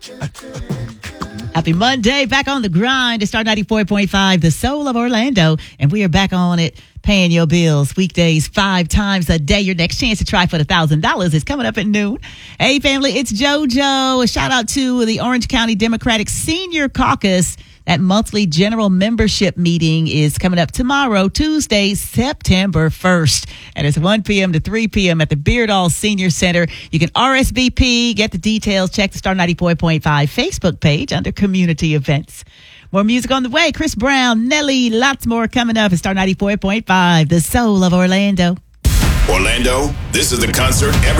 Happy Monday. Back on the grind to Star 94.5, the soul of Orlando. And we are back on it, paying your bills weekdays 5 times a day. Your next chance to try for the $1,000 is coming up at noon. Hey, family, it's JoJo. A shout out to the Orange County Democratic Senior Caucus. That monthly general membership meeting is coming up tomorrow, Tuesday, September 1st. And it's 1 p.m. to 3 p.m. at the Beardall Senior Center. You can RSVP, get the details, check the Star 94.5 Facebook page under community events. More music on the way. Chris Brown, Nelly, lots more coming up at Star 94.5, the soul of Orlando. Orlando, this is the concert every